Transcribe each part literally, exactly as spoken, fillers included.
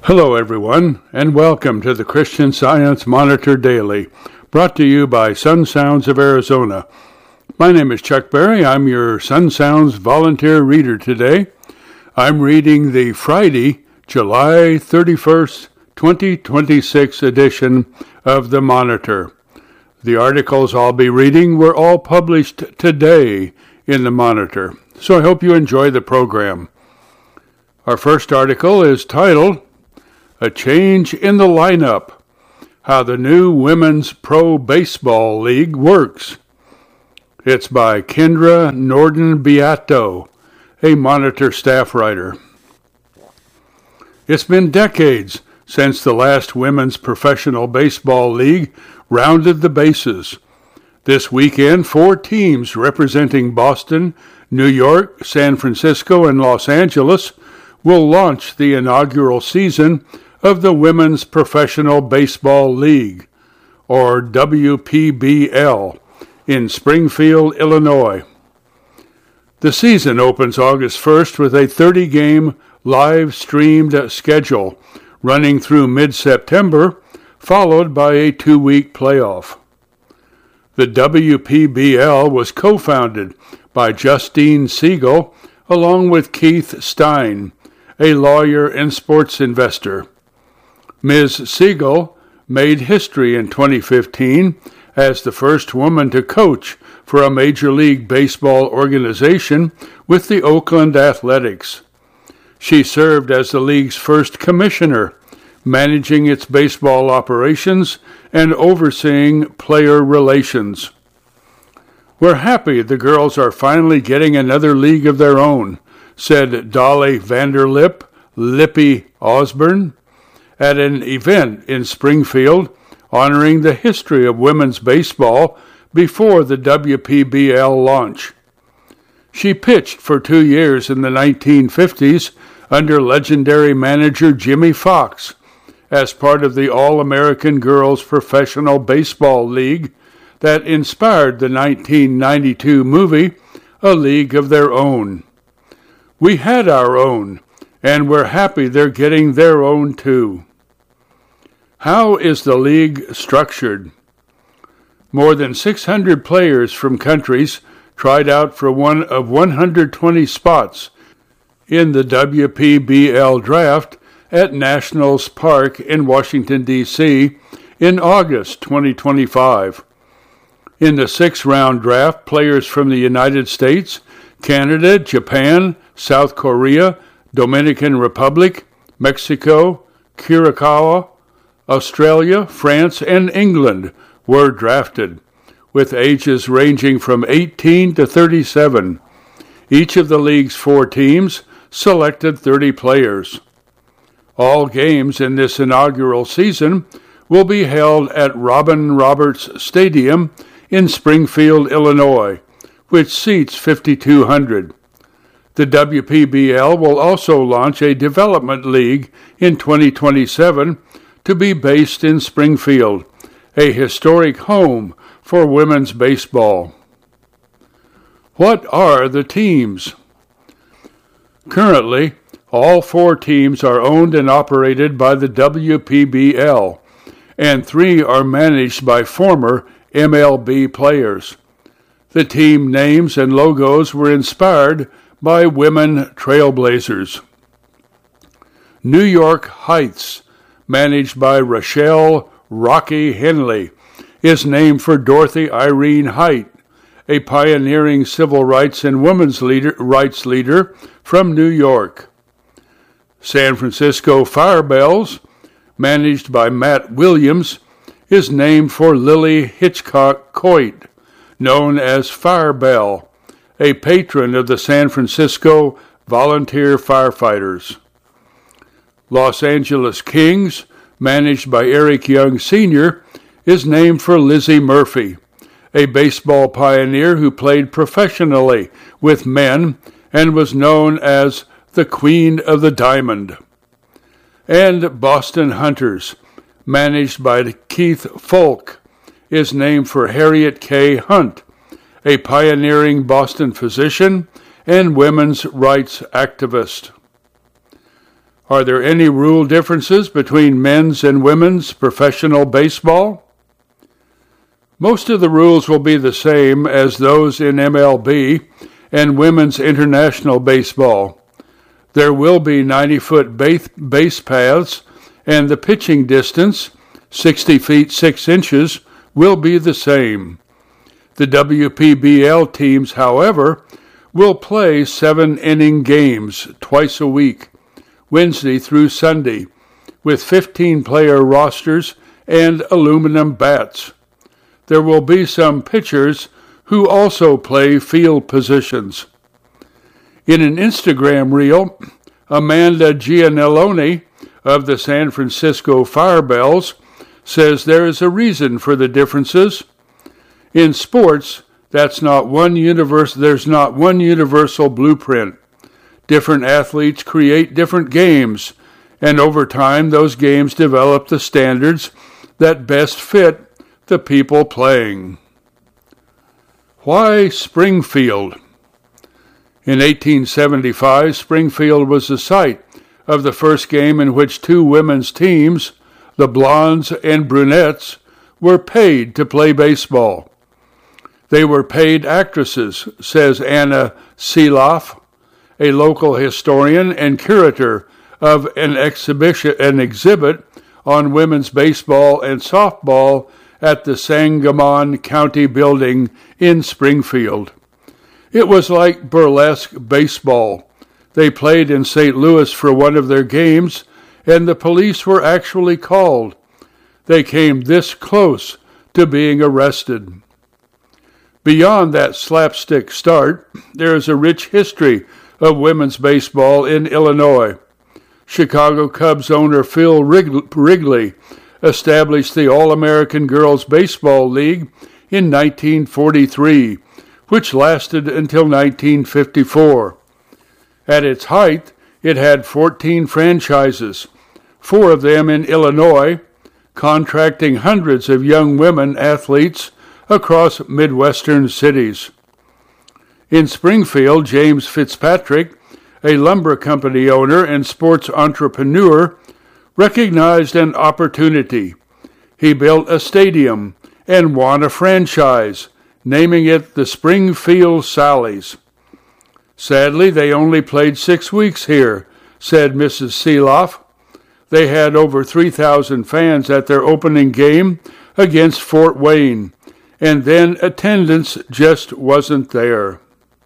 Hello, everyone, and welcome to the Christian Science Monitor Daily, brought to you by Sun Sounds of Arizona. My name is Chuck Berry. I'm your Sun Sounds volunteer reader today. I'm reading the Friday, July thirty-first, twenty twenty-six edition of the Monitor. The articles I'll be reading were all published today in the Monitor, so I hope you enjoy the program. Our first article is titled, A Change in the Lineup, How the New Women's Pro Baseball League Works. It's by Kendra Norden-Beato, a Monitor staff writer. It's been decades since the last women's professional baseball league rounded the bases. This weekend, four teams representing Boston, New York, San Francisco, and Los Angeles will launch the inaugural season of the Women's Professional Baseball League, or W P B L, in Springfield, Illinois. The season opens August first with a thirty-game live-streamed schedule running through mid-September, followed by a two-week playoff. The W P B L was co-founded by Justine Siegel along with Keith Stein, a lawyer and sports investor. Miz Siegel made history in twenty fifteen as the first woman to coach for a Major League Baseball organization with the Oakland Athletics. She served as the league's first commissioner, managing its baseball operations and overseeing player relations. We're happy the girls are finally getting another league of their own, said Dolly Vanderlip Lippy Osborne at an event in Springfield honoring the history of women's baseball before the W P B L launch. She pitched for two years in the nineteen fifties under legendary manager Jimmy Fox as part of the All-American Girls Professional Baseball League that inspired the nineteen ninety-two movie A League of Their Own. We had our own, and we're happy they're getting their own too. How is the league structured? More than six hundred players from countries tried out for one of one hundred twenty spots in the W P B L draft at Nationals Park in Washington, D C in August twenty twenty-five. In the six-round draft, players from the United States, Canada, Japan, South Korea, Dominican Republic, Mexico, Curacao, Australia, France, and England were drafted, with ages ranging from eighteen to thirty-seven. Each of the league's four teams selected thirty players. All games in this inaugural season will be held at Robin Roberts Stadium in Springfield, Illinois, which seats fifty-two hundred. The W P B L will also launch a development league in twenty twenty-seven to be based in Springfield, a historic home for women's baseball. What are the teams? Currently, all four teams are owned and operated by the W P B L, and three are managed by former M L B players. The team names and logos were inspired by women trailblazers. New York Heights, managed by Rochelle Rocky Henley, is named for Dorothy Irene Height, a pioneering civil rights and women's leader, rights leader from New York. San Francisco Firebells, managed by Matt Williams, is named for Lily Hitchcock Coit, known as Firebell, a patron of the San Francisco Volunteer Firefighters. Los Angeles Kings, managed by Eric Young Senior, is named for Lizzie Murphy, a baseball pioneer who played professionally with men and was known as the Queen of the Diamond. And Boston Hunters, managed by Keith Folk, is named for Harriet K. Hunt, a pioneering Boston physician and women's rights activist. Are there any rule differences between men's and women's professional baseball? Most of the rules will be the same as those in M L B and women's international baseball. There will be ninety-foot base, base paths, and the pitching distance, sixty feet six inches, will be the same. The W P B L teams, however, will play seven-inning games twice a week, Wednesday through Sunday, with fifteen-player rosters and aluminum bats. There will be some pitchers who also play field positions. In an Instagram reel, Amanda Gianelloni of the San Francisco Firebells says there is a reason for the differences. In sports, that's not one universe, there's not one universal blueprint. Different athletes create different games, and over time those games develop the standards that best fit the people playing. Why Springfield? In eighteen seventy-five, Springfield was the site of the first game in which two women's teams, the Blondes and Brunettes, were paid to play baseball. They were paid actresses, says Anna Seeloff, a local historian and curator of an exhibition, an exhibit on women's baseball and softball at the Sangamon County Building in Springfield. It was like burlesque baseball. They played in Saint Louis for one of their games, and the police were actually called. They came this close to being arrested. Beyond that slapstick start, there is a rich history of women's baseball in Illinois. Chicago Cubs owner Phil Wrigley established the All-American Girls Baseball League in nineteen forty-three, which lasted until nineteen fifty-four. At its height, it had fourteen franchises, four of them in Illinois, contracting hundreds of young women athletes across Midwestern cities. In Springfield, James Fitzpatrick, a lumber company owner and sports entrepreneur, recognized an opportunity. He built a stadium and won a franchise, naming it the Springfield Sallies. Sadly, they only played six weeks here, said Missus Seeloff. They had over three thousand fans at their opening game against Fort Wayne, and then attendance just wasn't there.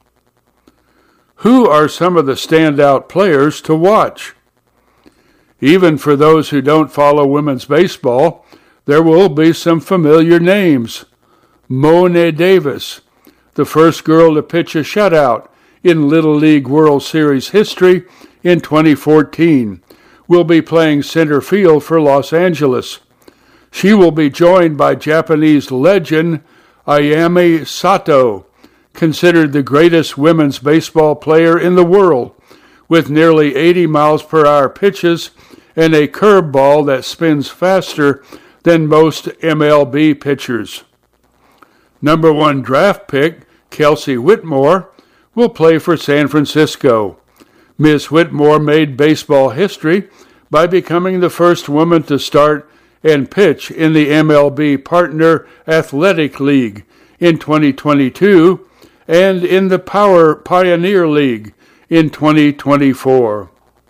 Who are some of the standout players to watch? Even for those who don't follow women's baseball, there will be some familiar names. Mo'ne Davis, the first girl to pitch a shutout in Little League World Series history in twenty fourteen, will be playing center field for Los Angeles. She will be joined by Japanese legend Ayami Sato, considered the greatest women's baseball player in the world, with nearly eighty miles per hour pitches and a curveball that spins faster than most M L B pitchers. Number one draft pick, Kelsey Whitmore, will play for San Francisco. Miz Whitmore made baseball history by becoming the first woman to start and pitch in the M L B Partner Athletic League in twenty twenty-two and in the Power Pioneer League in twenty twenty-four.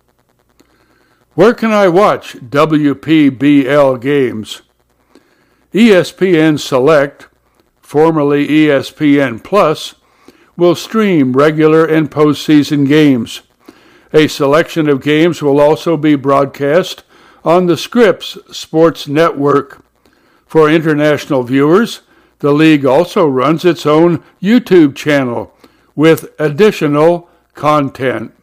Where can I watch W P B L games? E S P N Select, formerly E S P N Plus, will stream regular and postseason games. A selection of games will also be broadcast on the Scripps Sports Network. For international viewers, the league also runs its own YouTube channel with additional content.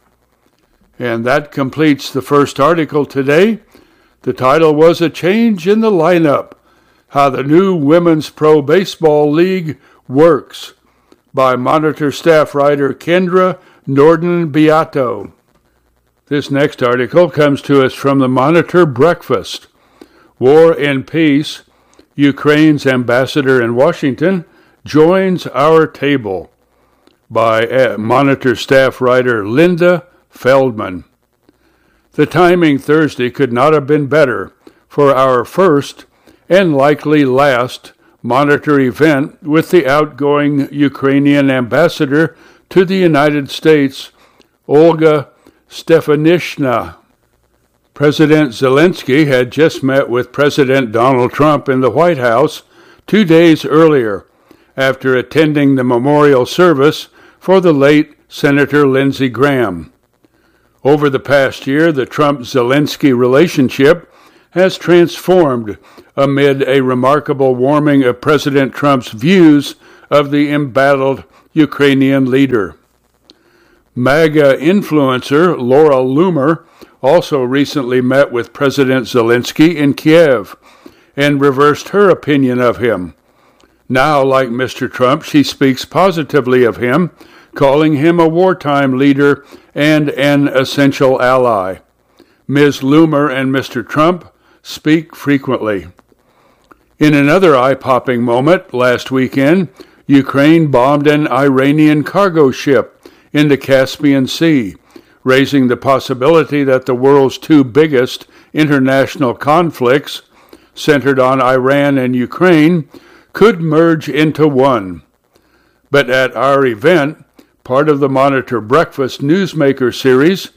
And that completes the first article today. The title was A Change in the Lineup, How the New Women's Pro Baseball League Works, by Monitor staff writer Kendra Norden Beato. This next article comes to us from the Monitor Breakfast. War and Peace, Ukraine's ambassador in Washington joins our table, by Monitor staff writer Linda Feldman. The timing Thursday could not have been better for our first and likely last Monitor event with the outgoing Ukrainian ambassador to the United States, Olga Stefanishina. President Zelensky had just met with President Donald Trump in the White House two days earlier, after attending the memorial service for the late Senator Lindsey Graham. Over the past year, the Trump-Zelensky relationship has transformed amid a remarkable warming of President Trump's views of the embattled Ukrainian leader. MAGA influencer Laura Loomer also recently met with President Zelensky in Kiev and reversed her opinion of him. Now, like Mister Trump, she speaks positively of him, calling him a wartime leader and an essential ally. Miz Loomer and Mister Trump speak frequently. In another eye-popping moment last weekend, Ukraine bombed an Iranian cargo ship in the Caspian Sea, raising the possibility that the world's two biggest international conflicts, centered on Iran and Ukraine, could merge into one. But at our event, part of the Monitor Breakfast Newsmaker series,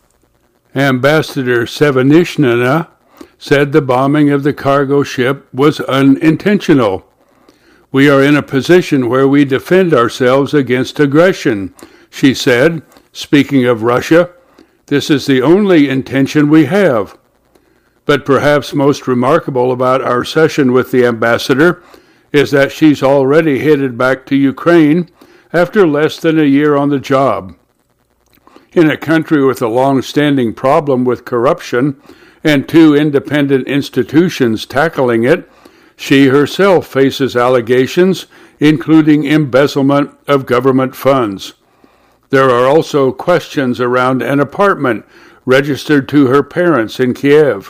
Ambassador Stefanishina said the bombing of the cargo ship was unintentional. We are in a position where we defend ourselves against aggression, she said, speaking of Russia. This is the only intention we have. But perhaps most remarkable about our session with the ambassador is that she's already headed back to Ukraine after less than a year on the job. In a country with a long-standing problem with corruption and two independent institutions tackling it, she herself faces allegations, including embezzlement of government funds. There are also questions around an apartment registered to her parents in Kiev.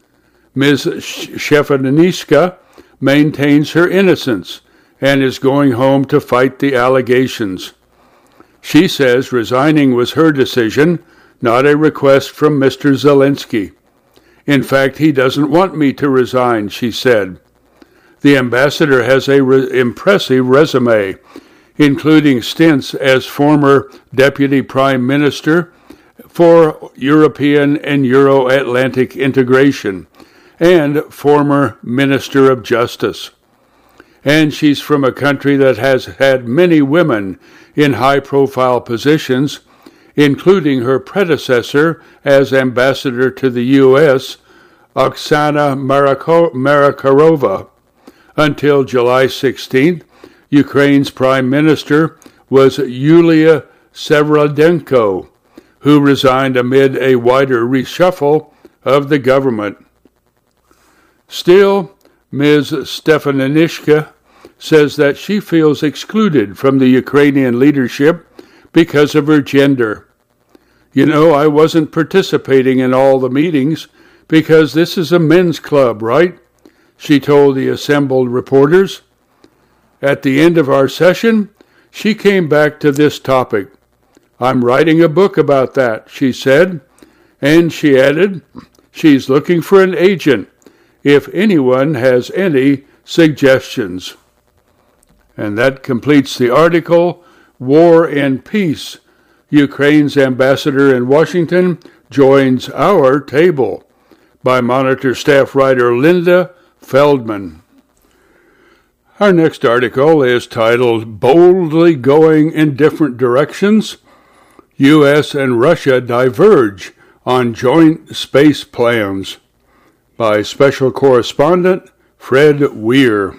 Miz Stefanishina maintains her innocence and is going home to fight the allegations. She says resigning was her decision, not a request from Mister Zelensky. In fact, he doesn't want me to resign, she said. The ambassador has an re- impressive resume, including stints as former Deputy Prime Minister for European and Euro-Atlantic integration and former Minister of Justice. And she's from a country that has had many women in high-profile positions, including her predecessor as ambassador to the U S, Oksana Markarova. Until July sixteenth, Ukraine's prime minister was Yulia Severenko, who resigned amid a wider reshuffle of the government. Still, Miz Stefanishina says that she feels excluded from the Ukrainian leadership because of her gender. You know, I wasn't participating in all the meetings because this is a men's club, right? She told the assembled reporters. At the end of our session, she came back to this topic. I'm writing a book about that, she said, and she added, she's looking for an agent if anyone has any suggestions. And that completes the article, War and Peace. Ukraine's ambassador in Washington joins our table, by Monitor staff writer Linda Feldman. Our next article is titled, Boldly Going in Different Directions, U S and Russia Diverge on Joint Space Plans, by Special Correspondent Fred Weir.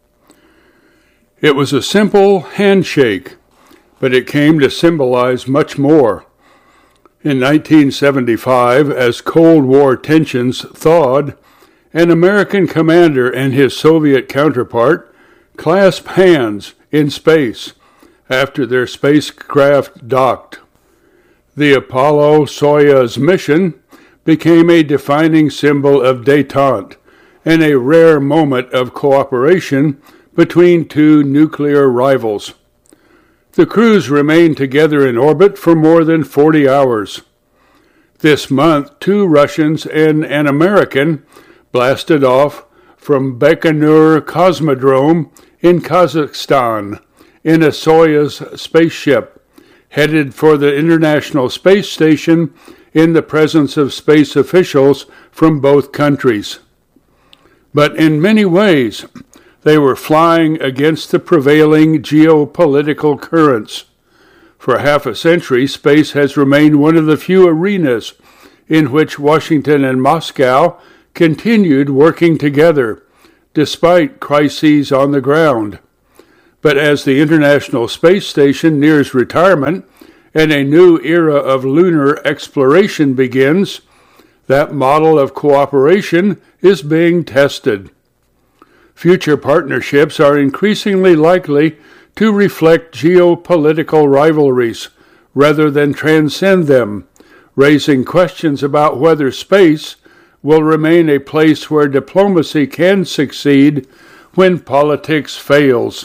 It was a simple handshake, but it came to symbolize much more. In nineteen seventy-five, as Cold War tensions thawed, an American commander and his Soviet counterpart clasped hands in space after their spacecraft docked. The Apollo-Soyuz mission became a defining symbol of détente and a rare moment of cooperation between two nuclear rivals. The crews remained together in orbit for more than forty hours. This month, two Russians and an American blasted off from Baikonur Cosmodrome in Kazakhstan in a Soyuz spaceship, headed for the International Space Station in the presence of space officials from both countries. But in many ways, they were flying against the prevailing geopolitical currents. For half a century, space has remained one of the few arenas in which Washington and Moscow continued working together, despite crises on the ground. But as the International Space Station nears retirement and a new era of lunar exploration begins, that model of cooperation is being tested. Future partnerships are increasingly likely to reflect geopolitical rivalries rather than transcend them, raising questions about whether space will remain a place where diplomacy can succeed when politics fails.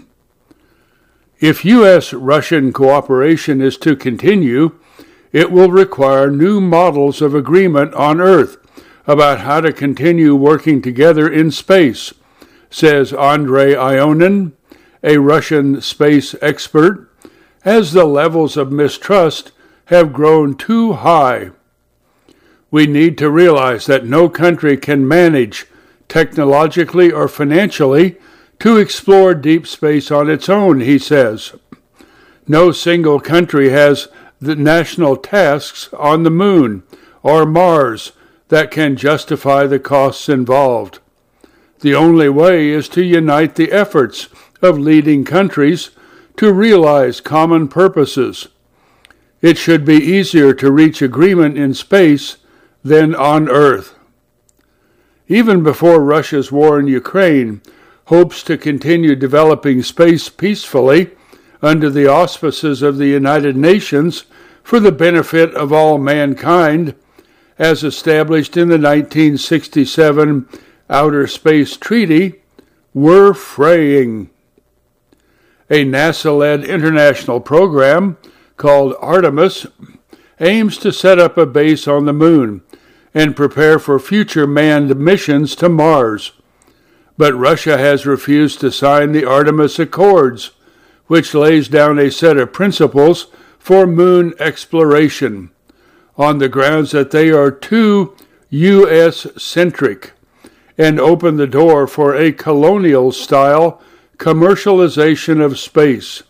If U S Russian cooperation is to continue, it will require new models of agreement on Earth about how to continue working together in space, says Andrei Ionin, a Russian space expert, as the levels of mistrust have grown too high. We need to realize that no country can manage, technologically or financially, to explore deep space on its own, he says. No single country has the national tasks on the moon or Mars that can justify the costs involved. The only way is to unite the efforts of leading countries to realize common purposes. It should be easier to reach agreement in space than on Earth. Even before Russia's war in Ukraine, hopes to continue developing space peacefully under the auspices of the United Nations for the benefit of all mankind, as established in the nineteen sixty-seven Outer Space Treaty, were fraying. A NASA-led international program called Artemis aims to set up a base on the moon and prepare for future manned missions to Mars. But Russia has refused to sign the Artemis Accords, which lays down a set of principles for moon exploration, on the grounds that they are too U S-centric and open the door for a colonial-style commercialization of space.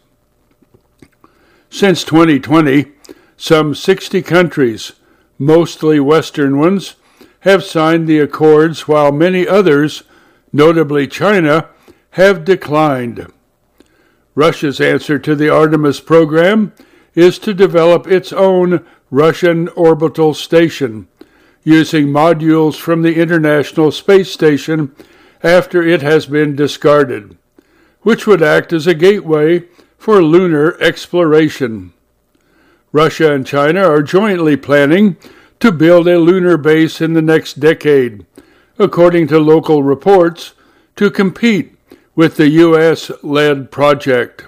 Since twenty twenty, some sixty countries, mostly Western ones, have signed the accords, while many others, notably China, have declined. Russia's answer to the Artemis program is to develop its own Russian orbital station, using modules from the International Space Station after it has been discarded, which would act as a gateway for lunar exploration. Russia and China are jointly planning to build a lunar base in the next decade, according to local reports, to compete with the U S-led project.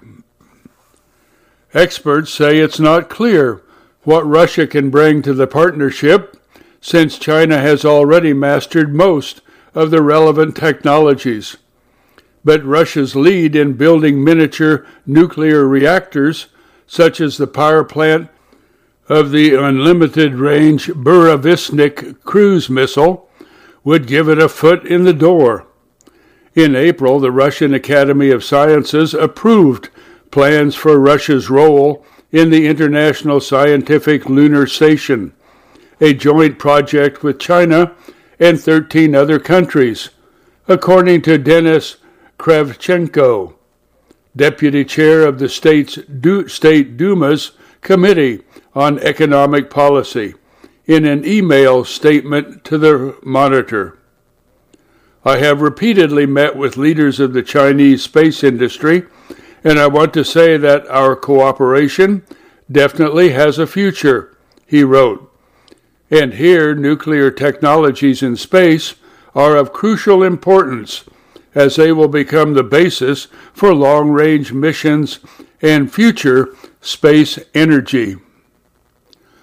Experts say it's not clear what Russia can bring to the partnership, since China has already mastered most of the relevant technologies. But Russia's lead in building miniature nuclear reactors, such as the power plant of the unlimited-range Burevestnik cruise missile, would give it a foot in the door. In April, the Russian Academy of Sciences approved plans for Russia's role in the International Scientific Lunar Station, a joint project with China and thirteen other countries, according to Denis Kravchenko, deputy chair of the state's Du- State Duma's Committee on Economic Policy, in an email statement to the Monitor. I have repeatedly met with leaders of the Chinese space industry, and I want to say that our cooperation definitely has a future, he wrote. And here, nuclear technologies in space are of crucial importance, as they will become the basis for long-range missions and future space energy.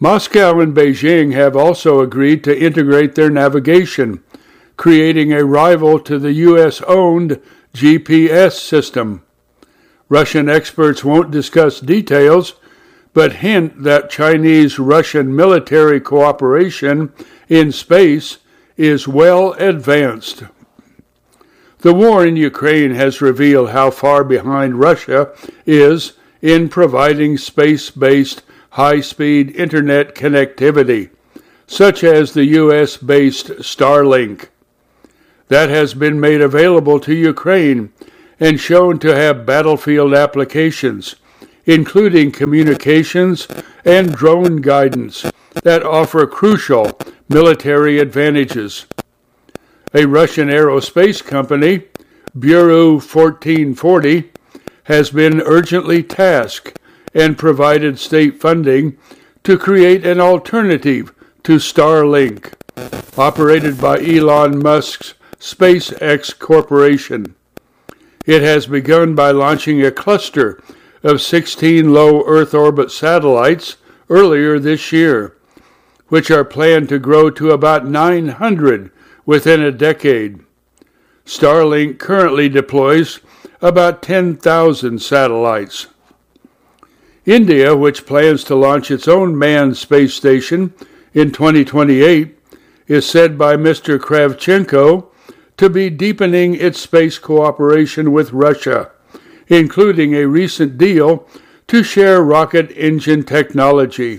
Moscow and Beijing have also agreed to integrate their navigation, creating a rival to the U S-owned G P S system. Russian experts won't discuss details, but hint that Chinese-Russian military cooperation in space is well advanced. The war in Ukraine has revealed how far behind Russia is in providing space-based high-speed internet connectivity, such as the U S-based Starlink. That has been made available to Ukraine and shown to have battlefield applications, including communications and drone guidance that offer crucial military advantages. A Russian aerospace company, Bureau fourteen forty, has been urgently tasked and provided state funding to create an alternative to Starlink, operated by Elon Musk's SpaceX Corporation. It has begun by launching a cluster of sixteen low Earth orbit satellites earlier this year, which are planned to grow to about nine hundred within a decade. Starlink currently deploys about ten thousand satellites. India, which plans to launch its own manned space station in twenty twenty-eight, is said by Mister Kravchenko to be deepening its space cooperation with Russia, including a recent deal to share rocket engine technology.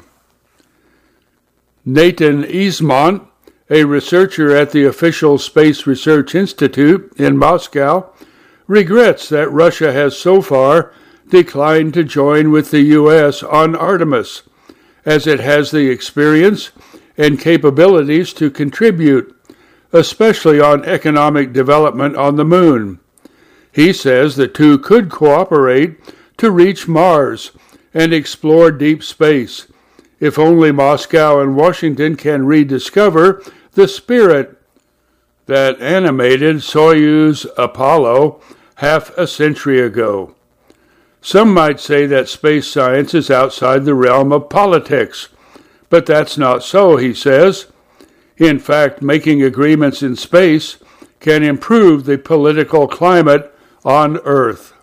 Nathan Easmont, a researcher at the official Space Research Institute in Moscow, regrets that Russia has so far declined to join with the U S on Artemis, as it has the experience and capabilities to contribute, especially on economic development on the moon. He says the two could cooperate to reach Mars and explore deep space, if only Moscow and Washington can rediscover the spirit that animated Soyuz Apollo half a century ago. Some might say that space science is outside the realm of politics, but that's not so, he says. In fact, making agreements in space can improve the political climate on Earth.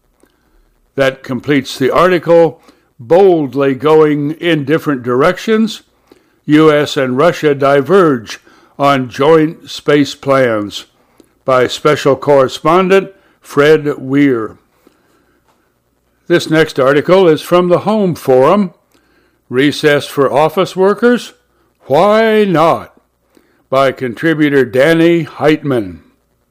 That completes the article. Boldly going in different directions, U S and Russia diverge on joint space plans, by special correspondent Fred Weir. This next article is from the Home Forum. Recess for Office Workers? Why not? By contributor Danny Heitman.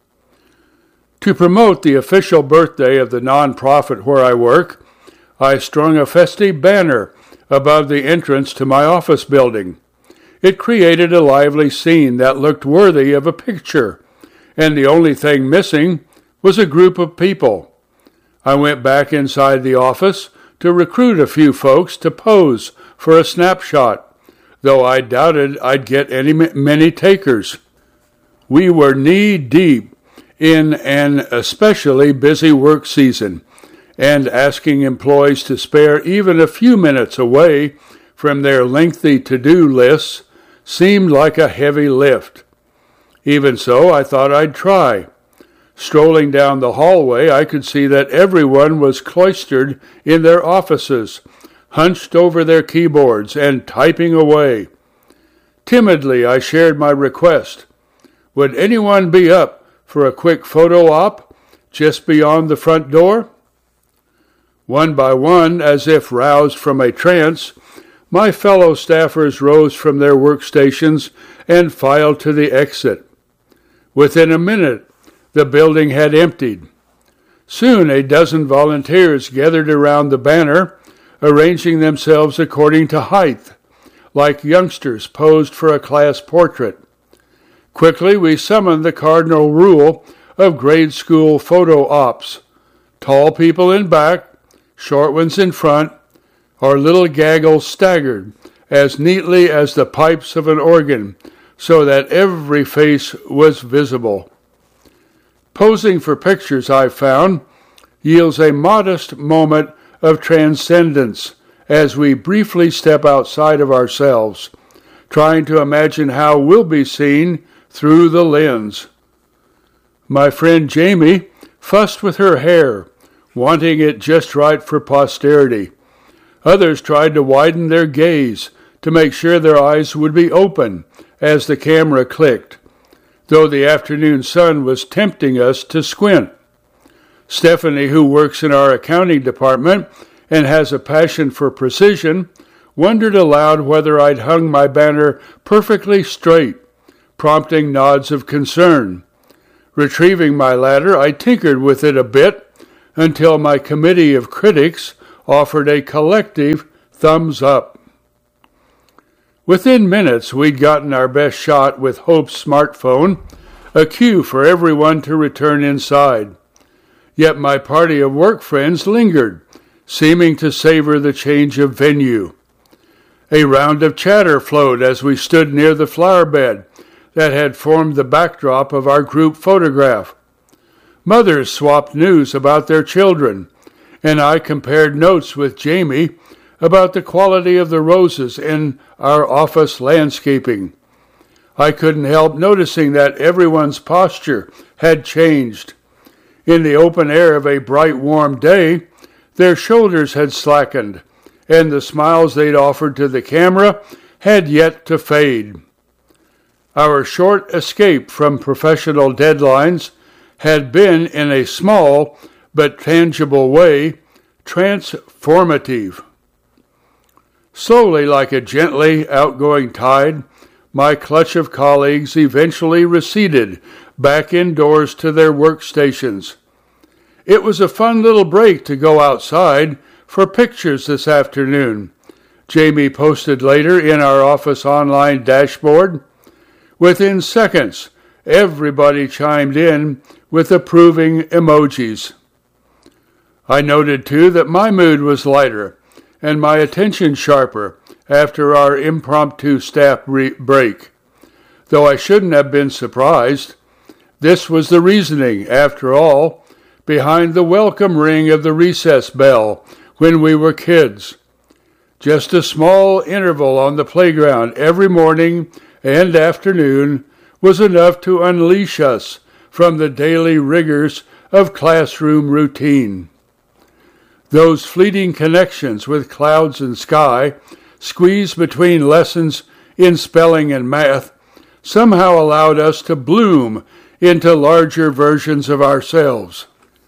To promote the official birthday of the nonprofit where I work, I strung a festive banner above the entrance to my office building. It created a lively scene that looked worthy of a picture, and the only thing missing was a group of people. I went back inside the office to recruit a few folks to pose for a snapshot, though I doubted I'd get any many takers. We were knee-deep in an especially busy work season, and asking employees to spare even a few minutes away from their lengthy to-do lists seemed like a heavy lift. Even so, I thought I'd try. Strolling down the hallway, I could see that everyone was cloistered in their offices, hunched over their keyboards and typing away. Timidly, I shared my request. Would anyone be up for a quick photo op just beyond the front door? One by one, as if roused from a trance, my fellow staffers rose from their workstations and filed to the exit. Within a minute, the building had emptied. Soon a dozen volunteers gathered around the banner, arranging themselves according to height, like youngsters posed for a class portrait. Quickly we summoned the cardinal rule of grade school photo ops. Tall people in back, short ones in front, our little gaggle staggered as neatly as the pipes of an organ, so that every face was visible. Posing for pictures, I found, yields a modest moment of transcendence as we briefly step outside of ourselves, trying to imagine how we'll be seen through the lens. My friend Jamie fussed with her hair, wanting it just right for posterity. Others tried to widen their gaze to make sure their eyes would be open as the camera clicked, though the afternoon sun was tempting us to squint. Stephanie, who works in our accounting department and has a passion for precision, wondered aloud whether I'd hung my banner perfectly straight, prompting nods of concern. Retrieving my ladder, I tinkered with it a bit until my committee of critics offered a collective thumbs up. Within minutes, we'd gotten our best shot with Hope's smartphone, a cue for everyone to return inside. Yet my party of work friends lingered, seeming to savor the change of venue. A round of chatter flowed as we stood near the flower bed that had formed the backdrop of our group photograph. Mothers swapped news about their children, and I compared notes with Jamie about the quality of the roses in our office landscaping. I couldn't help noticing that everyone's posture had changed. In the open air of a bright, warm day, their shoulders had slackened, and the smiles they'd offered to the camera had yet to fade. Our short escape from professional deadlines had been, in a small but tangible way, transformative. Slowly, like a gently outgoing tide, my clutch of colleagues eventually receded back indoors to their workstations. It was a fun little break to go outside for pictures this afternoon, Jamie posted later in our office online dashboard. Within seconds, everybody chimed in with approving emojis. I noted, too, that my mood was lighter and my attention sharper after our impromptu staff re- break. Though I shouldn't have been surprised, this was the reasoning, after all, behind the welcome ring of the recess bell when we were kids. Just a small interval on the playground every morning and afternoon was enough to unleash us from the daily rigors of classroom routine. Those fleeting connections with clouds and sky, squeezed between lessons in spelling and math, somehow allowed us to bloom into larger versions of ourselves.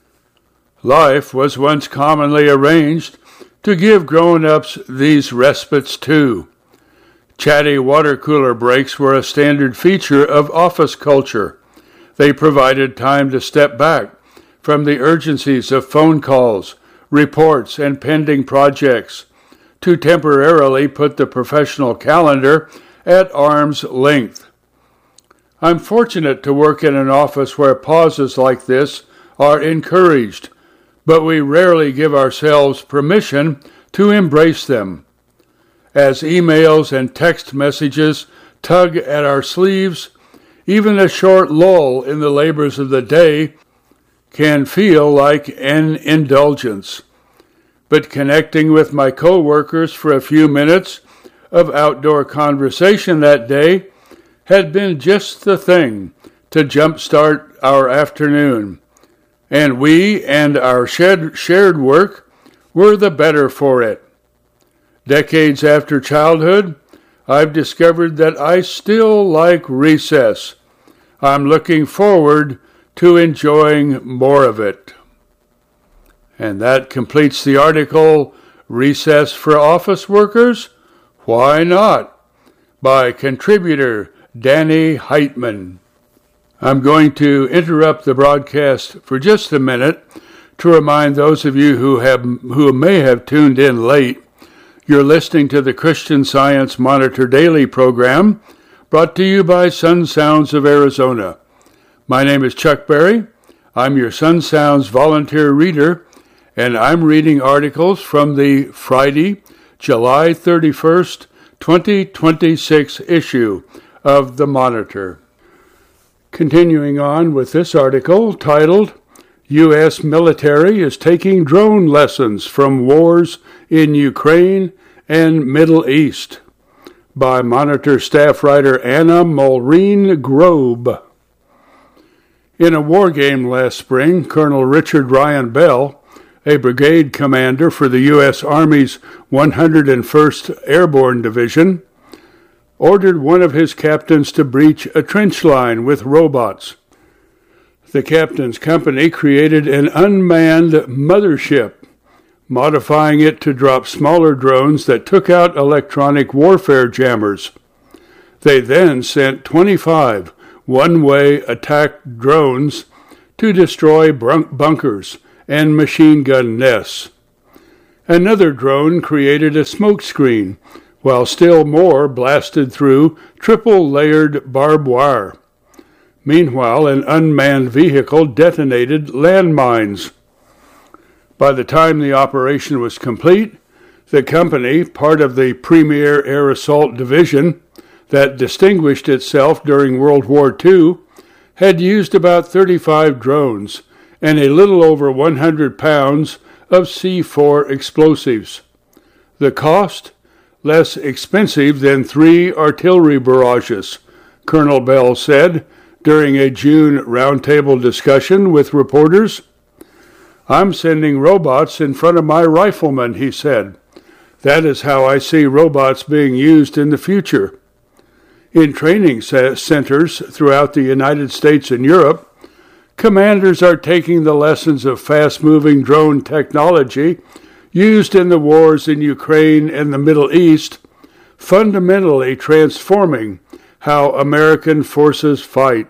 Life was once commonly arranged to give grown-ups these respites too. Chatty water cooler breaks were a standard feature of office culture. They provided time to step back from the urgencies of phone calls, reports, and pending projects, to temporarily put the professional calendar at arm's length. I'm fortunate to work in an office where pauses like this are encouraged, but we rarely give ourselves permission to embrace them. As emails and text messages tug at our sleeves, even a short lull in the labors of the day can feel like an indulgence. But connecting with my co-workers for a few minutes of outdoor conversation that day had been just the thing to jumpstart our afternoon, and we and our shared, shared work were the better for it. Decades after childhood, I've discovered that I still like recess. I'm looking forward to enjoying more of it. And that completes the article, Recess for Office Workers? Why Not? By contributor Danny Heitman. I'm going to interrupt the broadcast for just a minute to remind those of you who have who may have tuned in late. You're listening to the Christian Science Monitor Daily program, brought to you by Sun Sounds of Arizona. My name is Chuck Berry. I'm your Sun Sounds volunteer reader, and I'm reading articles from the Friday, July thirty-first, twenty twenty-six issue of the Monitor. Continuing on with this article titled, U S Military is Taking Drone Lessons from Wars in Ukraine and Middle East, by Monitor staff writer Anna Maureen Grobe. In a war game last spring, Colonel Richard Ryan Bell, a brigade commander for the U S Army's one hundred first Airborne Division, ordered one of his captains to breach a trench line with robots. The captain's company created an unmanned mothership, modifying it to drop smaller drones that took out electronic warfare jammers. They then sent twenty-five one-way attack drones to destroy bunkers and machine gun nests. Another drone created a smoke screen, while still more blasted through triple-layered barbed wire. Meanwhile, an unmanned vehicle detonated landmines. By the time the operation was complete, the company, part of the Premier Air Assault Division that distinguished itself during World War Two, had used about thirty-five drones and a little over one hundred pounds of C four explosives. The cost? Less expensive than three artillery barrages, Colonel Bell said during a June roundtable discussion with reporters. I'm sending robots in front of my riflemen, he said. That is how I see robots being used in the future. In training centers throughout the United States and Europe, commanders are taking the lessons of fast-moving drone technology used in the wars in Ukraine and the Middle East, fundamentally transforming how American forces fight.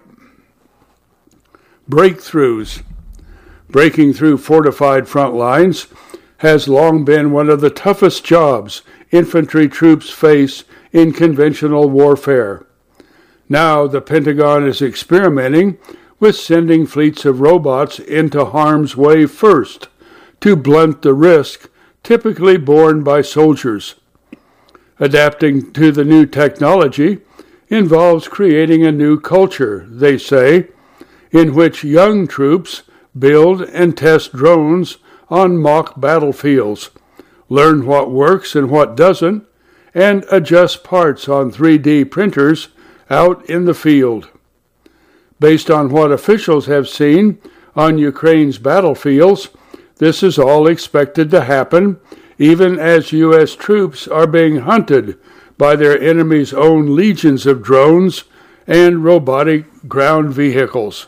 Breakthroughs. Breaking through fortified front lines has long been one of the toughest jobs infantry troops face in conventional warfare. Now the Pentagon is experimenting with sending fleets of robots into harm's way first to blunt the risk typically borne by soldiers. Adapting to the new technology involves creating a new culture, they say, in which young troops build and test drones on mock battlefields, learn what works and what doesn't, and adjust parts on three D printers out in the field. Based on what officials have seen on Ukraine's battlefields, this is all expected to happen even as U S troops are being hunted by their enemy's own legions of drones and robotic ground vehicles.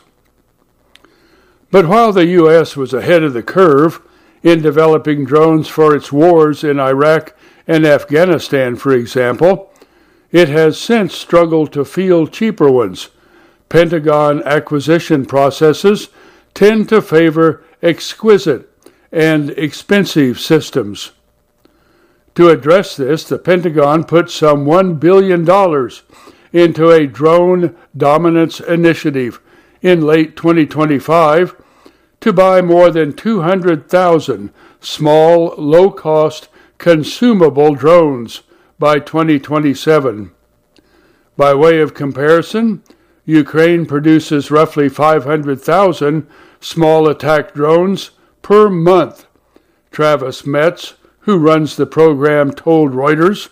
But while the U S was ahead of the curve in developing drones for its wars in Iraq and Afghanistan, for example, it has since struggled to field cheaper ones. Pentagon acquisition processes tend to favor exquisite and expensive systems. To address this, the Pentagon put some one billion dollars into a drone dominance initiative in late twenty twenty-five to buy more than two hundred thousand small, low-cost, consumable drones by twenty twenty-seven. By way of comparison, Ukraine produces roughly five hundred thousand small attack drones per month, Travis Metz, who runs the program, told Reuters.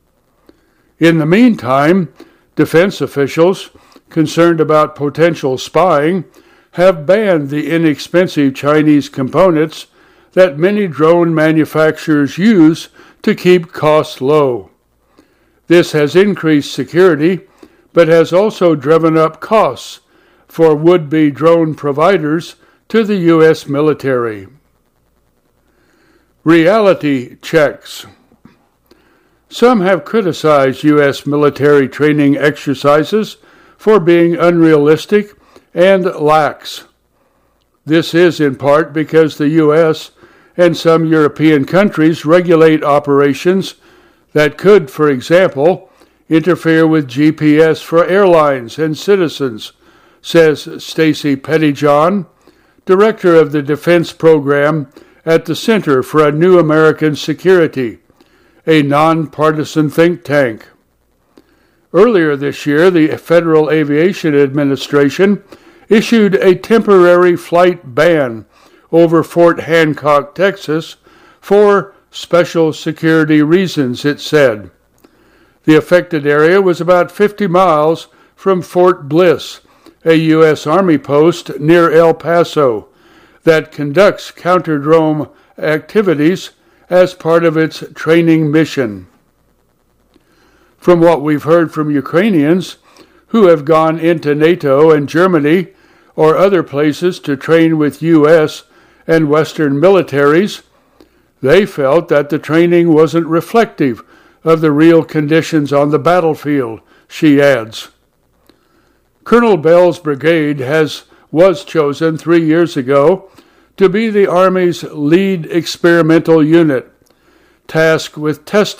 In the meantime, defense officials, concerned about potential spying, have banned the inexpensive Chinese components that many drone manufacturers use to keep costs low. This has increased security, but has also driven up costs for would-be drone providers to the U S military. Reality checks. Some have criticized U S military training exercises for being unrealistic and lax. This is in part because the U S and some European countries regulate operations that could, for example, interfere with G P S for airlines and citizens, says Stacy Pettyjohn, director of the defense program at the Center for a New American Security, a nonpartisan think tank. Earlier this year, the Federal Aviation Administration issued a temporary flight ban over Fort Hancock, Texas, for special security reasons, it said. The affected area was about fifty miles from Fort Bliss, a U S Army post near El Paso that conducts counter-drone activities as part of its training mission. From what we've heard from Ukrainians who have gone into NATO and Germany or other places to train with U S and Western militaries, they felt that the training wasn't reflective of the real conditions on the battlefield, she adds. Colonel Bell's brigade has was chosen three years ago to be the Army's lead experimental unit, tasked with testing